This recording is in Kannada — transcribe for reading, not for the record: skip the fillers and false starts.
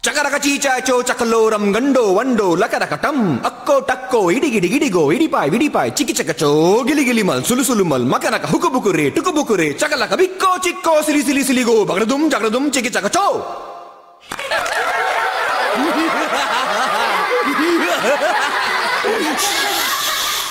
ಚಕರಕ ಚೀಚಾಚೋ ಚಕಲೋರಂ ಗಂಡೋ ವಂಡೋ ಲಕರಕ ಟಂ ಅಕ್ಕೋ ಟಕ್ಕೋ ಇಡಿಗಿಡಿ ಗಿಡಿಗೋ ಇಡಿಪಾಯ್ ವಿಡಿಪಾಯ್ ಚಿಕ್ಕಿ ಚಕಚೋ ಗಿಲಿ ಗಿಲಿ ಮಲ್ ಸುಲು ಸುಲು ಮಲ್ ಮಕನಕ ಹುಕುಬುಕುರೆ ಟುಕುಬುಕುರೆ ಚಕಲಕ ಬಿಕ್ಕೋ ಚಿಕ್ಕೋ ಸಿಲಿ ಸಿಲಿ ಸಿಲಿಗೋ ಜಗಡದುಂ ಚಿಕ್ಕಿ ಚಕಚೋ.